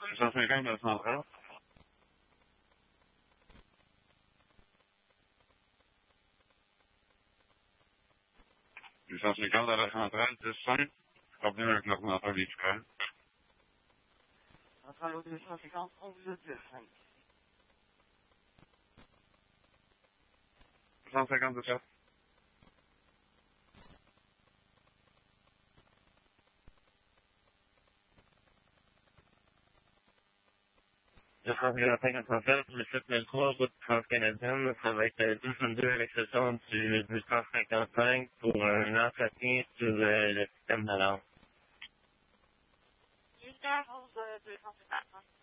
250 de la centrale. 250 à la centrale, 10-5. Problème avec l'ordinateur véhiculaire. Centrale au 250, on vous a 10-5. 250 de ça. Je pense que la 50 pour le 703, route transcanadienne, ça va être 222 avec ce son du 255 pour un entretien sur le système d'alarme. 8h11 250.